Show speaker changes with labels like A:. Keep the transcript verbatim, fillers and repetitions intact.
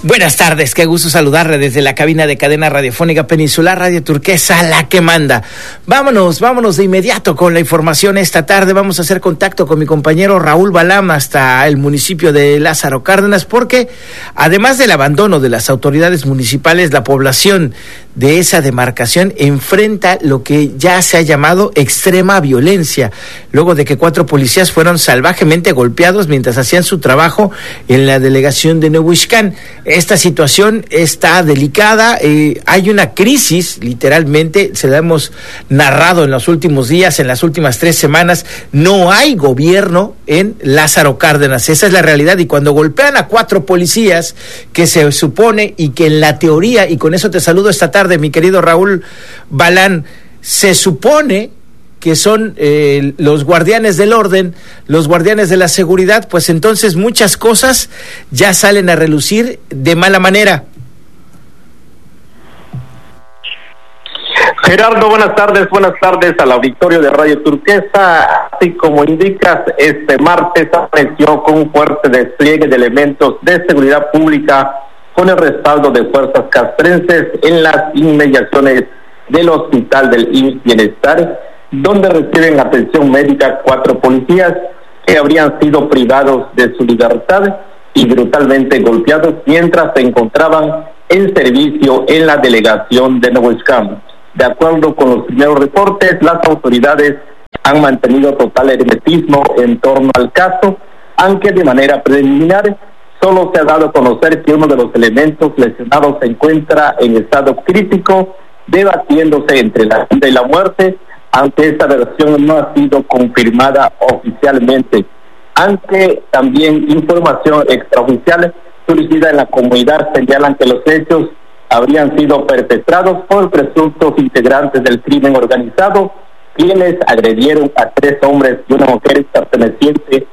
A: Buenas tardes, qué gusto saludarle desde la cabina de cadena radiofónica Peninsular Radio Turquesa, la que manda. Vámonos, vámonos de inmediato con la información esta tarde. Vamos a hacer contacto con mi compañero Raúl Balam hasta el municipio de Lázaro Cárdenas, porque además del abandono de las autoridades municipales, la población de esa demarcación enfrenta lo que ya se ha llamado extrema violencia, luego de que cuatro policías fueron salvajemente golpeados mientras hacían su trabajo en la delegación de Nehuixcán. Esta situación está delicada, eh, hay una crisis, literalmente, se la hemos narrado en los últimos días, en las últimas tres semanas, no hay gobierno en Lázaro Cárdenas, esa es la realidad, y cuando golpean a cuatro policías, que se supone, y que en la teoría, y con eso te saludo esta tarde, mi querido Raúl Balán, se supone que son eh, los guardianes del orden, los guardianes de la seguridad, pues entonces muchas cosas ya salen a relucir de mala manera.
B: Gerardo, buenas tardes, buenas tardes al auditorio de Radio Turquesa. Así como indicas, este martes apareció con un fuerte despliegue de elementos de seguridad pública con el respaldo de fuerzas castrenses en las inmediaciones del hospital del I M S S Bienestar, donde reciben atención médica cuatro policías que habrían sido privados de su libertad y brutalmente golpeados mientras se encontraban en servicio en la delegación de Nehuixcán. De acuerdo con los primeros reportes, las autoridades han mantenido total hermetismo en torno al caso, aunque de manera preliminar solo se ha dado a conocer que uno de los elementos lesionados se encuentra en estado crítico, debatiéndose entre la vida y la muerte, aunque esta versión no ha sido confirmada oficialmente, aunque también información extraoficial surgida en la comunidad señalan que los hechos habrían sido perpetrados por presuntos integrantes del crimen organizado, quienes agredieron a tres hombres y una mujer perteneciente